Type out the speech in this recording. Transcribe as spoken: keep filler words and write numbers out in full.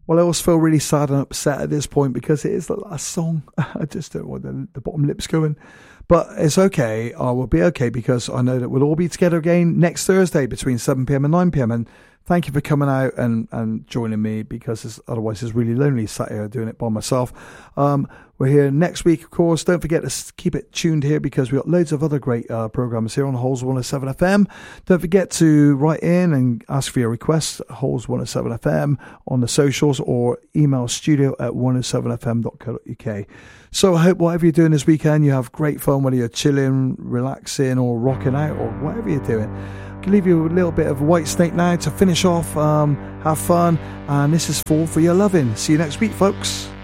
Well, I also feel really sad and upset at this point because it is the last song. I just don't want the, the bottom lips going. But it's okay. I will be okay because I know that we'll all be together again next Thursday between seven p.m. and nine p.m. And thank you for coming out and, and joining me because it's, otherwise it's really lonely sat here doing it by myself. Um, we're here next week, of course. Don't forget to keep it tuned here because we've got loads of other great uh, programs here on Holes one oh seven F M. Don't forget to write in and ask for your requests, Holes one oh seven F M on the socials, or email studio at one oh seven f m dot co dot u k. So I hope whatever you're doing this weekend, you have great fun, whether you're chilling, relaxing, or rocking out, or whatever you're doing. I can leave you a little bit of Whitesnake now to finish off. Um, have fun, and this is Fall for Your Loving. See you next week, folks.